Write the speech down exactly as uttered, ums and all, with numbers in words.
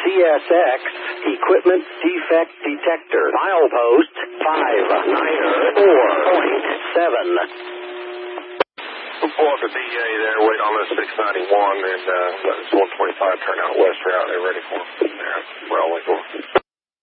C S X Equipment Defect Detector. Milepost five niner four point seven. We'll pull up the D A there, wait on this six ninety-one, and uh, let this one twenty-five turn out west route. They're ready for them. Yeah, we're all going.